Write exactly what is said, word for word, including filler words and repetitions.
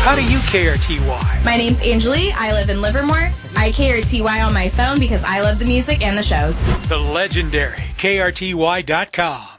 How do you K R T Y? My name's Angelie. I live in Livermore. I K R T Y on my phone because I love the music and the shows. The legendary K R T Y dot com.